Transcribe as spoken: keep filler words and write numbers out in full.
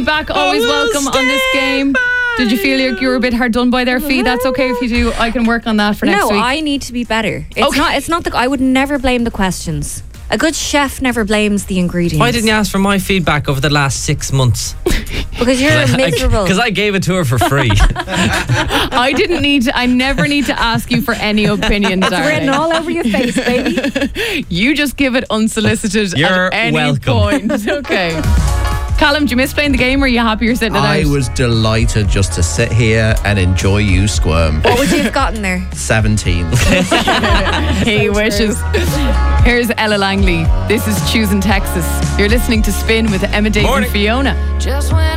feedback, always Oh, welcome on this game. Did you feel like you were a bit hard done by there, Fee? That's okay if you do. I can work on that for next no, week. No, I need to be better. It's Okay. not. It's not the. I would never blame the questions. A good chef never blames the ingredients. Why didn't you ask for my feedback over the last six months? Because you're miserable. Because I gave it to her for free. I didn't need to, I never need to ask you for any opinions, It's written darling. all over your face, baby. You just give it unsolicited You're at any welcome. point. Okay. Callum, do you miss playing the game, or are you happy you're sitting it I out? was delighted just to sit here and enjoy you squirm. What would you have gotten there? seventeen. He wishes. Here's Ella Langley. This is Choosing Texas. You're listening to Spin with Emma, Dave, and Morning. Fiona. Just when